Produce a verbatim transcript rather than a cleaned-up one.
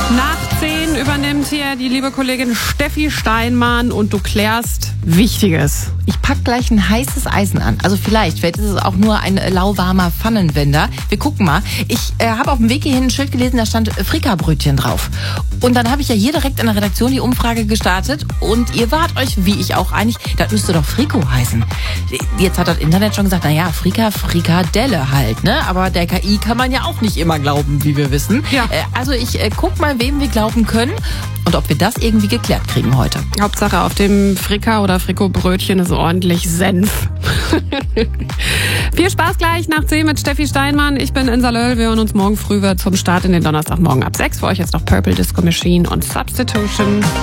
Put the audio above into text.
Nach zehn übernimmt hier die liebe Kollegin Steffi Steinmann und du klärst Wichtiges. Ich pack gleich ein heißes Eisen an. Also vielleicht, vielleicht ist es auch nur ein lauwarmer Pfannenwender. Wir gucken mal. Ich äh, habe auf dem Weg hierhin ein Schild gelesen, da stand Frikabrötchen drauf. Und dann habe ich ja hier direkt in der Redaktion die Umfrage gestartet. Und ihr wart euch, wie ich auch, einig, das müsste doch Friko heißen. Jetzt hat das Internet schon gesagt, naja, Frika, Frikadelle halt, ne? Aber der K I kann man ja auch nicht immer glauben, wie wir wissen. Ja. Äh, also ich äh, guck mal, wem wir glauben können und ob wir das irgendwie geklärt kriegen heute. Hauptsache auf dem Frika oder Frikobrötchen ist ordentlich Senf. Viel Spaß gleich nach zehn mit Steffi Steinmann. Ich bin Insa Löll. Wir hören uns morgen früh zum Start in den Donnerstagmorgen ab sechs. Für euch jetzt noch Purple Disco Machine und Substitution.